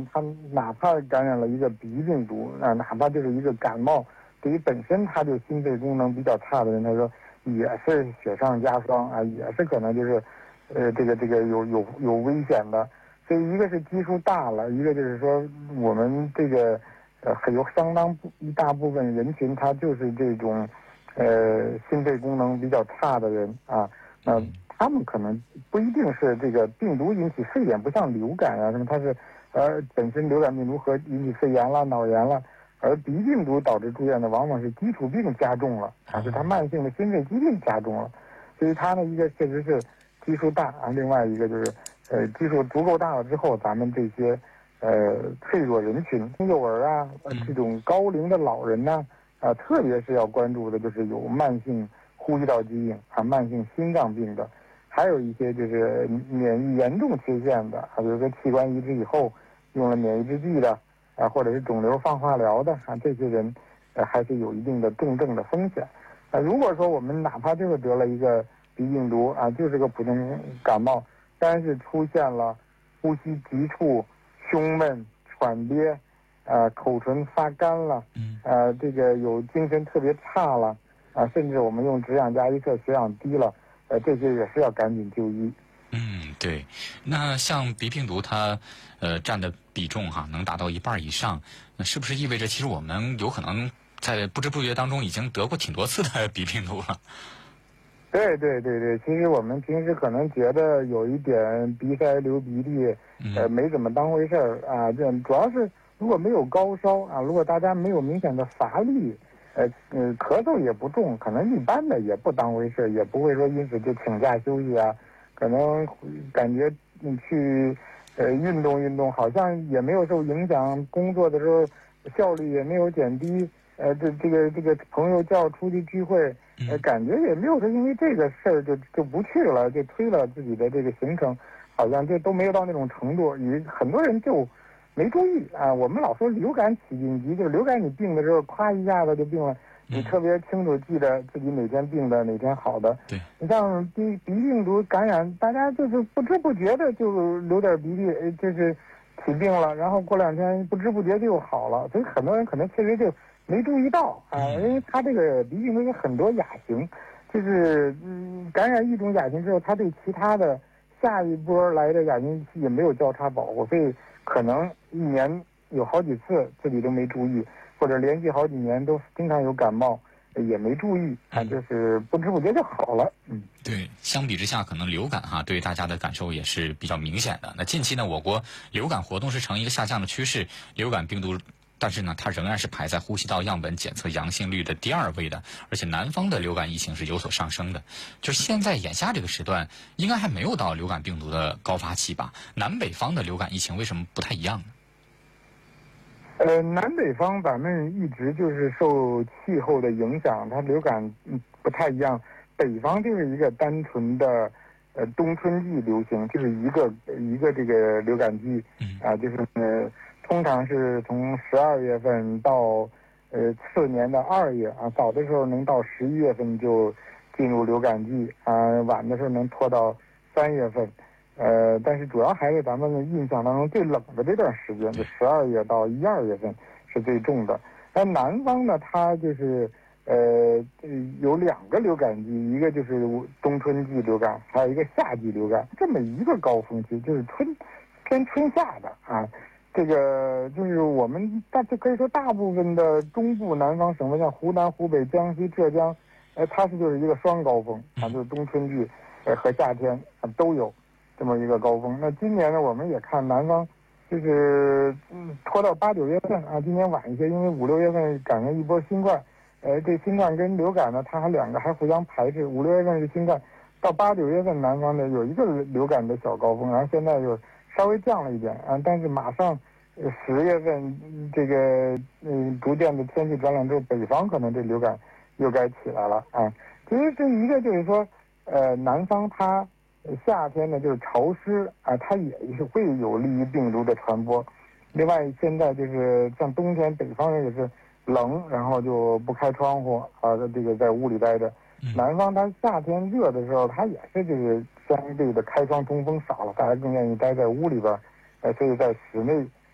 他哪怕感染了一个鼻病毒，哪怕就是一个感冒，对于本身他就心肺功能比较差的人，他说也是雪上加霜啊，也是可能就是这个有危险的。所以一个是基数大了，一个就是说我们这个有相当一大部分人群他就是这种心肺功能比较差的人啊，他们可能不一定是这个病毒引起肺炎，不像流感啊什么，它是本身流感病毒和引起肺炎了、脑炎了，而鼻病毒导致住院的往往是基础病加重了啊，是他慢性的心肺疾病加重了，所以他呢一个确实是基数大啊，另外一个就是基数足够大了之后，咱们这些脆弱人群、幼儿啊，这种高龄的老人呢，特别是要关注的就是有慢性呼吸道疾病啊、慢性心脏病的。还有一些就是免疫严重缺陷的啊，比如说器官移植以后用了免疫制剂的啊，或者是肿瘤放化疗的啊，这些人还是有一定的重症的风险。如果说我们哪怕就是得了一个鼻病毒啊，就是个普通感冒，但是出现了呼吸急促、胸闷、喘憋，口唇发干了，这个有精神特别差了啊，甚至我们用止氧加一测血氧低了。这些也是要赶紧就医。 对。那像鼻病毒它占的比重能达到1半以上，那是不是意味着其实我们有可能在不知不觉当中已经得过挺多次的鼻病毒了？ 对，其实我们平时可能觉得有一点鼻塞流鼻涕，没怎么当回事儿啊。这主要是如果没有高烧啊，如果大家没有明显的乏力。咳嗽也不重，可能一般的也不当回事，也不会说因此就请假休息啊。可能感觉你去运动运动，好像也没有受影响，工作的时候效率也没有减低。这个朋友叫出去聚会，感觉也没有说因为这个事儿就不去了，就推了自己的这个行程，好像就都没有到那种程度。很多人就没注意啊，我们老说流感起病急，就是流感你病的时候，咵一下子就病了，你特别清楚记得自己哪天病的，哪天好的。 对， 你像鼻病毒感染，大家就是不知不觉的就流点鼻涕，就是起病了，然后过2天不知不觉就好了，所以很多人可能确实就没注意到啊，因为他这个鼻病毒有很多亚型，就是感染一种亚型之后，他对其他的下一波来的亚型也没有交叉保护，所以可能一年有好几次自己都没注意，或者连续好几年都经常有感冒，也没注意啊，就是不知不觉就好了。 对，相比之下，可能流感对大家的感受也是比较明显的。那近期呢，我国流感活动是呈一个下降的趋势，流感病毒。但是呢，它仍然是排在呼吸道样本检测阳性率的第2位的，而且南方的流感疫情是有所上升的。就现在眼下这个时段，应该还没有到流感病毒的高发期吧？南北方的流感疫情为什么不太一样呢？南北方咱们一直就是受气候的影响，它流感不太一样。北方就是一个单纯的冬春季流行，就是一个这个流感季啊，就是通常是从12月份到次年的2月啊，早的时候能到11月份就进入流感季啊，晚的时候能拖到3月份。但是主要还是咱们印象当中最冷的这段时间，就12月到1、2月份是最重的。那南方呢，它就是有2个流感季，一个就是冬春季流感，还有一个夏季流感，这么一个高峰期，就是偏春夏的啊。这个就是我们可以说大部分的中部南方省份，像湖南、湖北、江西、浙江，它就是一个双高峰啊，就是冬春季和夏天都有这么一个高峰。那今年呢，我们也看南方就是拖到8、9月份啊，今年晚一些，因为5、6月份赶上一波新冠，这新冠跟流感呢，它2个还互相排斥，5、6月份是新冠，到8、9月份南方呢有一个流感的小高峰，然后现在又稍微降了一点啊，但是马上10月份这个逐渐的天气转冷之后，北方可能这流感又该起来了啊。其实这一个就是说，南方它夏天呢就是潮湿啊，它也是会有利于病毒的传播。另外现在就是像冬天，北方人也是冷，然后就不开窗户啊，这个在屋里待着。南方它夏天热的时候，它也是就是相对的开窗通风少了，大家更愿意待在屋里边，所以在室内